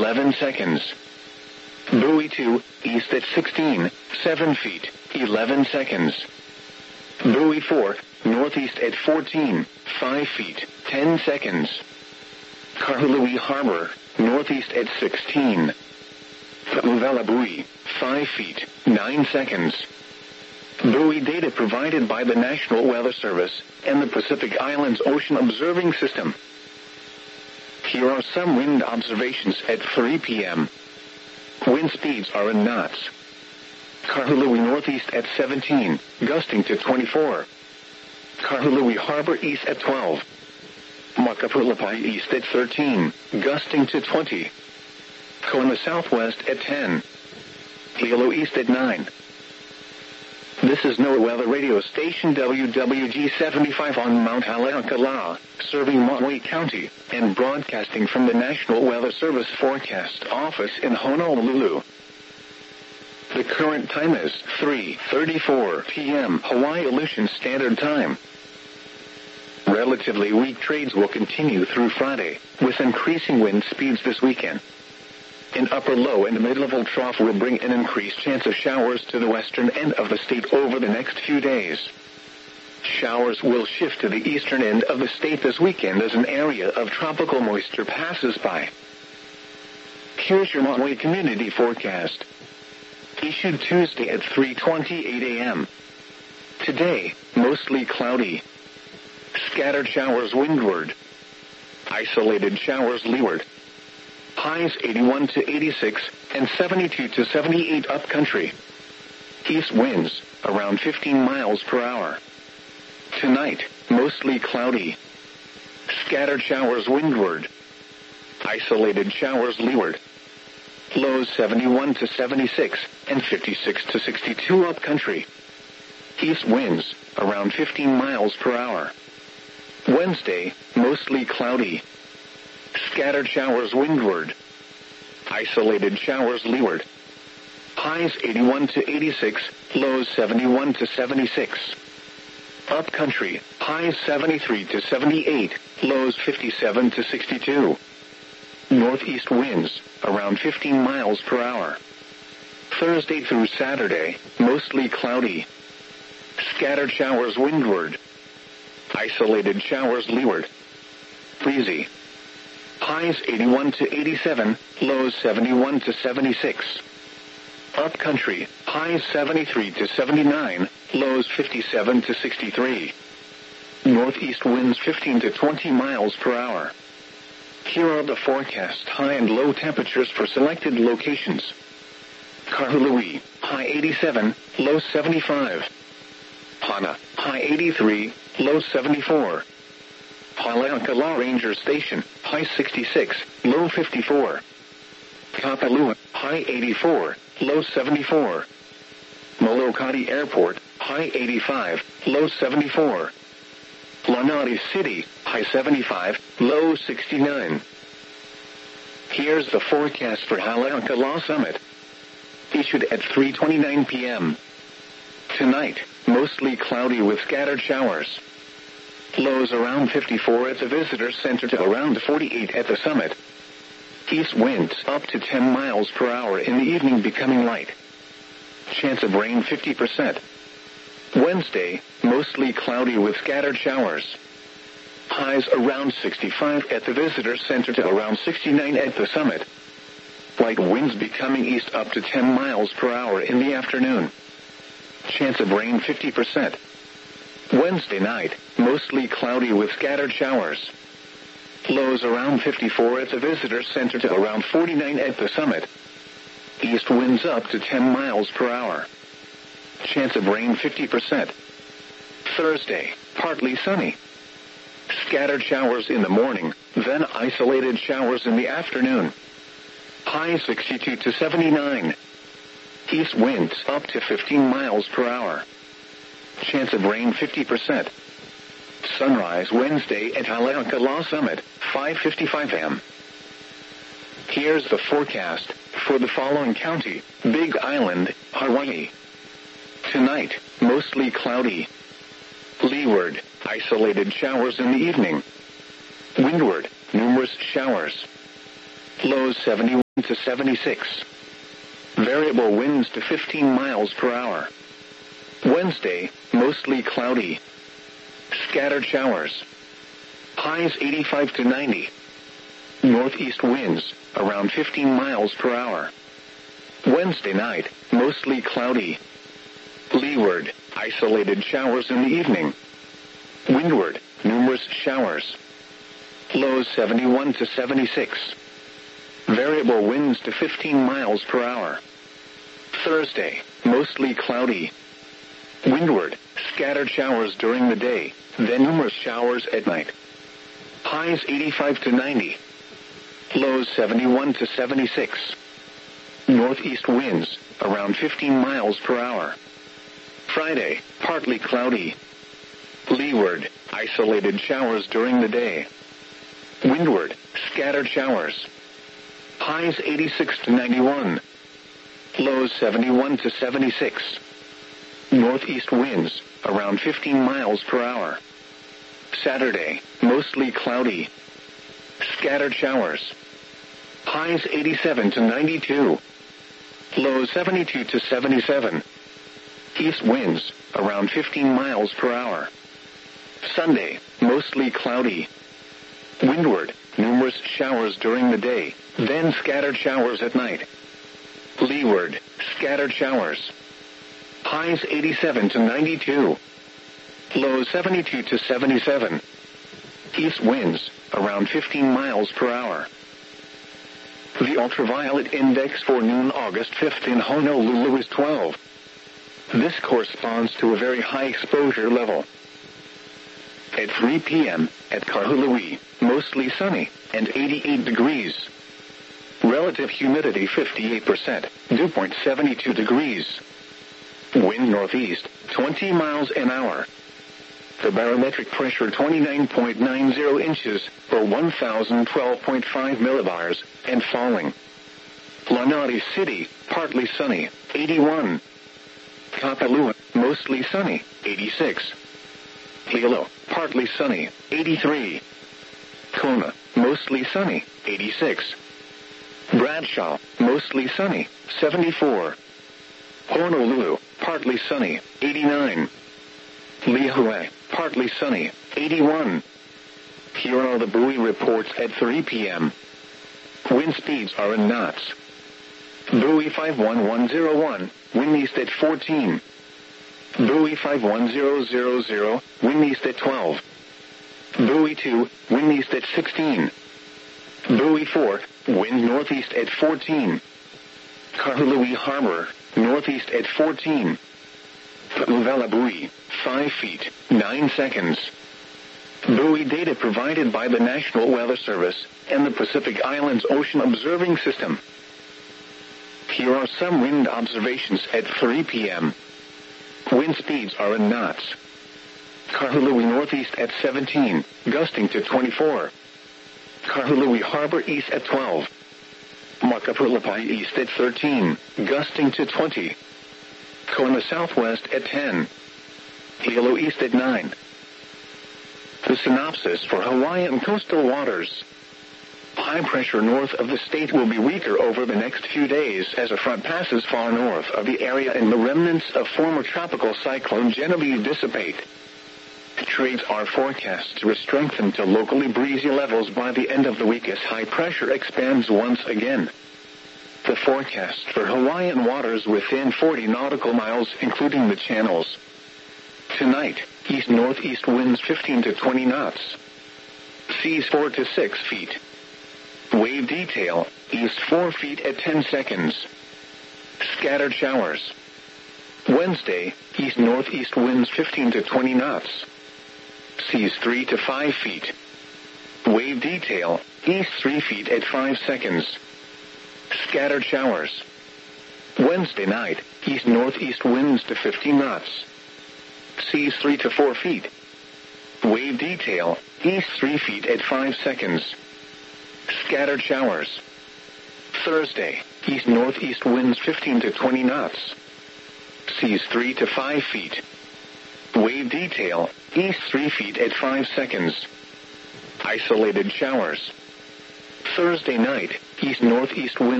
11 seconds. Buoy 2, east at 16, 7 feet, 11 seconds. Buoy 4, northeast at 14, 5 feet, 10 seconds. Kahului Harbor, northeast at 16. Uvela Buoy, 5 feet, 9 seconds. Buoy data provided by the National Weather Service and the Pacific Islands Ocean Observing System. Here are some wind observations at 3 p.m. Wind speeds are in knots. Kahului northeast at 17, gusting to 24. Kahului Harbor east at 12. Makapulapai east at 13, gusting to 20. Kona southwest at 10. Hilo east at 9. This is NOAA Weather Radio Station WWG 75 on Mount Haleakala, serving Otway County, and broadcasting from the National Weather Service Forecast Office in Honolulu. The current time is 3:34 p.m. Hawaii Aleutian Standard Time. Relatively weak trades will continue through Friday, with increasing wind speeds this weekend. An upper low and mid-level trough will bring an increased chance of showers to the western end of the state over the next few days. Showers will shift to the eastern end of the state this weekend as an area of tropical moisture passes by. Here's your Otway Community Forecast. Issued Tuesday at 3:28 a.m. Today, mostly cloudy. Scattered showers windward. Isolated showers leeward. Highs 81 to 86 and 72 to 78 upcountry. East winds around 15 miles per hour. Tonight, mostly cloudy. Scattered showers windward. Isolated showers leeward. Lows 71 to 76 and 56 to 62 upcountry. East winds around 15 miles per hour. Wednesday, mostly cloudy. Scattered showers windward. Isolated showers leeward. Highs 81 to 86, lows 71 to 76. Upcountry, highs 73 to 78, lows 57 to 62. Northeast winds around 15 miles per hour. Thursday through Saturday, mostly cloudy. Scattered showers windward. Isolated showers leeward. Breezy. Highs 81 to 87, lows 71 to 76. Upcountry, highs 73 to 79, lows 57 to 63. Northeast winds 15 to 20 miles per hour. Here are the forecast high and low temperatures for selected locations. Kahului, high 87, low 75. Hana, high 83, low 74. Haleakala Ranger Station, high 66, low 54. Kapalua, high 84, low 74. Molokai Airport, high 85, low 74. Lanai City, high 75, low 69. Here's the forecast for Haleakala Summit. Issued at 3:29 p.m. Tonight, mostly cloudy with scattered showers. Lows around 54 at the Visitor Center to around 48 at the summit. East winds up to 10 miles per hour in the evening becoming light. Chance of rain 50%. Wednesday, mostly cloudy with scattered showers. Highs around 65 at the Visitor Center to around 69 at the summit. Light winds becoming east up to 10 miles per hour in the afternoon. Chance of rain 50%. Wednesday night, mostly cloudy with scattered showers. Lows around 54 at the Visitor Center to around 49 at the summit. East winds up to 10 miles per hour. Chance of rain 50%. Thursday, partly sunny. Scattered showers in the morning, then isolated showers in the afternoon. High 62 to 79. East winds up to 15 miles per hour. Chance of rain 50%. Sunrise Wednesday at Haleakala Summit, 5:55 a.m. Here's the forecast for the following county: Big Island, Hawaii. Tonight, mostly cloudy. Leeward, isolated showers in the evening. Windward, numerous showers. Lows 71 to 76. Variable winds to 15 miles per hour. Wednesday, mostly cloudy. Scattered showers. Highs 85 to 90. Northeast winds, around 15 miles per hour. Wednesday night, mostly cloudy. Leeward, isolated showers in the evening. Windward, numerous showers. Lows 71 to 76. Variable winds to 15 miles per hour. Thursday, mostly cloudy. Windward, scattered showers during the day, then numerous showers at night. Highs 85 to 90. Lows 71 to 76. Northeast winds, around 15 miles per hour. Friday, partly cloudy. Leeward, isolated showers during the day. Windward, scattered showers. Highs 86 to 91. Lows 71 to 76. Northeast winds, around 15 miles per hour. Saturday, mostly cloudy. Scattered showers. Highs 87 to 92. Lows 72 to 77. East winds, around 15 miles per hour. Sunday, mostly cloudy. Windward, numerous showers during the day, then scattered showers at night. Leeward, scattered showers. Highs 87 to 92. Lows 72 to 77. East winds, around 15 miles per hour. The ultraviolet index for noon August 5th in Honolulu is 12. This corresponds to a very high exposure level. At 3 p.m., at Kahului, mostly sunny, and 88 degrees. Relative humidity 58%, dew point 72 degrees. Wind northeast, 20 miles an hour. The barometric pressure 29.90 inches, or 1,012.5 millibars, and falling. Lanai City, partly sunny, 81. Kapalua, mostly sunny, 86. Hilo, partly sunny, 83. Kona, mostly sunny, 86. Bradshaw, mostly sunny, 74. Honolulu, partly sunny, 89. Lihue, partly sunny, 81. Here are the buoy reports at 3 p.m. Wind speeds are in knots. Buoy 51101, wind east at 14. Buoy 51000, wind east at 12. Buoy 2, wind east at 16. Buoy 4, wind northeast at 14. Kahului Harbor, northeast at 14. Pu'uvela buoy, 5 feet, 9 seconds. Buoy data provided by the National Weather Service and the Pacific Islands Ocean Observing System. Here are some wind observations at 3 p.m. Wind speeds are in knots. Kahului northeast at 17, gusting to 24. Kahului Harbor east at 12. Makapulapai east at 13, gusting to 20. Kona southwest at 10. Hilo east at 9. The synopsis for Hawaiian coastal waters. High pressure north of the state will be weaker over the next few days as a front passes far north of the area and the remnants of former tropical cyclone Genevieve dissipate. Trades are forecast to strengthen to locally breezy levels by the end of the week as high pressure expands once again. The forecast for Hawaiian waters within 40 nautical miles, including the channels. Tonight, east-northeast winds 15 to 20 knots. Seas 4 to 6 feet. Wave detail, east 4 feet at 10 seconds. Scattered showers. Wednesday, east-northeast winds 15 to 20 knots. Seas 3 to 5 feet. Wave detail, east 3 feet at 5 seconds. Scattered showers. Wednesday night, east-northeast winds to 15 knots. Seas 3 to 4 feet. Wave detail, east 3 feet at 5 seconds. Scattered showers. Thursday, east-northeast winds 15 to 20 knots. Seas 3 to 5 feet. Wave detail, east 3 feet at 5 seconds. Isolated showers. Thursday night, east-northeast winds